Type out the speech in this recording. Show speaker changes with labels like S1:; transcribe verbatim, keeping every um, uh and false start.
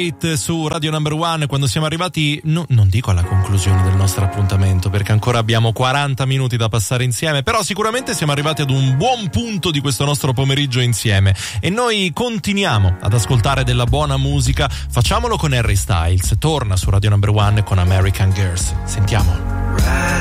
S1: Su Radio Number One, quando siamo arrivati, no, non dico alla conclusione del nostro appuntamento, perché ancora abbiamo quaranta minuti da passare insieme, però sicuramente siamo arrivati ad un buon punto di questo nostro pomeriggio insieme e noi continuiamo ad ascoltare della buona musica. Facciamolo con Harry Styles, torna su Radio Number One con American Girls. Sentiamo.